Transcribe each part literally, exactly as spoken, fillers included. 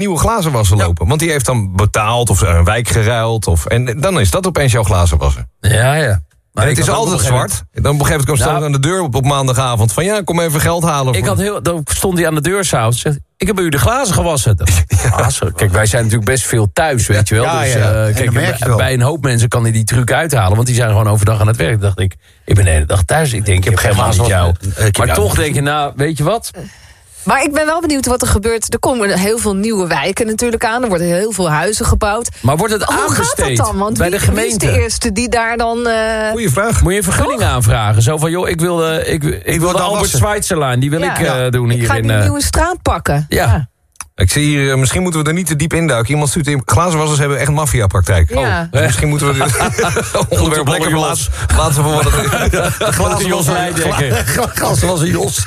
nieuwe glazenwasser Ja. lopen. Want die heeft dan betaald of een wijk geruild. Of, en dan is dat opeens jouw glazenwasser. Ja, ja. Maar En het ik is had ook altijd op een gegeven zwart. Dan op een gegeven moment Nou, komt aan de deur op, op maandagavond. Van ja, kom even geld halen. Ik voor- had heel, dan stond hij aan de deur s'avonds. Zegt, ik heb bij u de glazen gewassen. Ja. Kijk, wij zijn natuurlijk best veel thuis, weet je wel. Ja, dus, ja. eh, En kijk, dan merk je bij, het wel. bij een hoop mensen kan hij die truc uithalen. Want die zijn gewoon overdag aan het werk. Dan dacht ik, ik ben de hele dag thuis. Ik denk, ik heb geen helemaal niet glazen jou. wassen. Ik heb Maar jou toch niet denk je, nou, weet je wat? Maar ik ben wel benieuwd wat er gebeurt. Er komen heel veel nieuwe wijken natuurlijk aan. Er worden heel veel huizen gebouwd. Maar wordt het Hoe gaat aanbesteed dat dan? Want bij wie, de wie is gemeente? de eerste die daar dan... eh, Goeie vraag. Moet je een vergunning aanvragen? Zo van, joh, ik wil, de- ik, ik, wil de daar Albert wassen. Schweitzer-lijn. Die wil Ja. ik eh, doen ik hier ga in... die eh, nieuwe straat pakken. ja. Ik zie hier, eh, misschien moeten we er niet te diep induiken. Iemand stuurt in, glazenwassers hebben echt maffiapraktijk. Ja. Dus misschien moeten we dit onderwerp lekker verlaten. Laten we voor wat het is. De glazen Jos was Leidekker. Glazen was een Jos.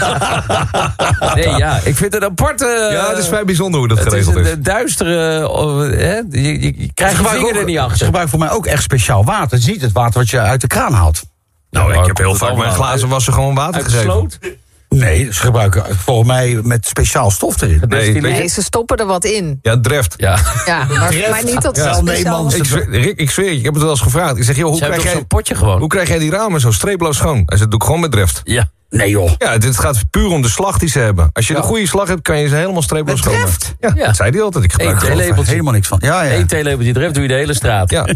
Nee, ja, ik vind het apart... eh, Ja, het is vrij bijzonder hoe dat het is geregeld een is. eh, duistere... oh, hè? Je, je, je krijgt je vinger er niet Ze achter. gebruiken voor mij ook echt speciaal water. Het is niet het water wat je uit de kraan haalt. Nou, Ja, ik heb heel komt het vaak mijn allemaal glazenwasser gewoon water Uit de gegeven. sloot? Nee, ze gebruiken volgens mij met speciaal stof erin. Nee, weet je- Nee, ze stoppen er wat in. Ja, dreft. Ja. Ja, maar, maar niet dat Ja, ze nee, speciaal- man. Ik zweer, Rick, ik zweer je, ik heb het wel eens gevraagd. Ik zeg, joh, hoe Ze hebben krijg, toch jij, zo'n potje gewoon? hoe krijg jij die ramen zo streeploos schoon? Hij zegt, doe ik gewoon met dreft. Ja. Nee joh. Ja, het, het gaat puur om de slag die ze hebben. Als je Ja. de goede slag hebt, kan je ze helemaal streeploos Met schoonmaken. dreft? Ja, Ja. dat zei hij altijd. Ik gebruik Eén het gewoon. theelepeltje. Helemaal niks van. Ja, ja. Eén theelepeltje dreft, doe je de hele straat. Ja.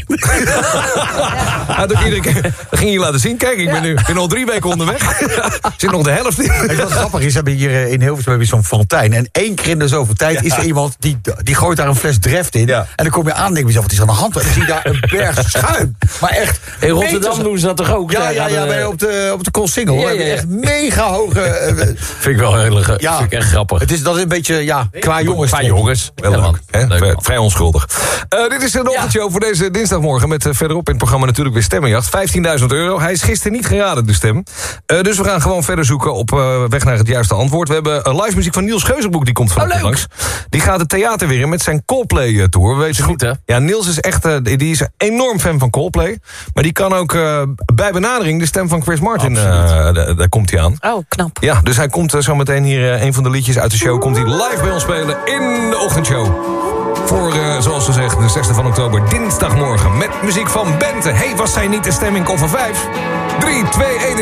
ja, dat, iedere keer, dat ging je laten zien. Kijk, ik ben nu ik ben al drie weken onderweg. Zit nog de helft in. Weet je wat grappig is? We hebben hier eh, in Hilversum heb je zo'n fontein. En één keer in de zoveel tijd is er iemand die, die gooit daar een fles dreft in. Ja. En dan kom je aan en denk je zelf, wat is aan de hand? En dan zie je daar een berg schuim. Maar echt. In Rotterdam meters- doen ze dat toch ook? Ja, Daar ja, aan ja, de- bij op de, op de Koolsingel. Ja, Ja, ja, ja. Echt mega hoge... eh, Vind ik wel heel erg, ja, vind ik echt grappig. Het is, dat is een beetje, ja, qua jongens. Qua jongens. Wel Ja, leuk, man. hè? Leuk, Vrij- man. Vrij onschuldig. Uh, dit is de ochtendshow voor deze dinsdagmorgen. Met uh, verderop in het programma natuurlijk weer Stemmenjacht. vijftienduizend euro. Hij is gisteren niet geraden, de stem. Uh, dus we gaan gewoon verder zoeken op uh, weg naar het juiste antwoord. We hebben uh, live muziek van Niels Geuzenbroek. Die komt vanavond Oh, leuk. langs. Die gaat het theater weer in met zijn Coldplay-tour. We weten goed, hè? Ja, Niels is echt uh, die is enorm fan van Coldplay. Maar die kan ook uh, bij benadering de stem van Chris Martin. Uh, daar komt hij aan. Oh, knap. Ja, dus hij komt uh, zo meteen hier uh, een van de liedjes uit de show. Komt hij live bij ons spelen in de ochtendshow. Voor, uh, zoals gezegd, de zesde van oktober, dinsdagmorgen. Met muziek van Bente. Hey, was zij niet de stemming koffer vijf? drie, twee, één...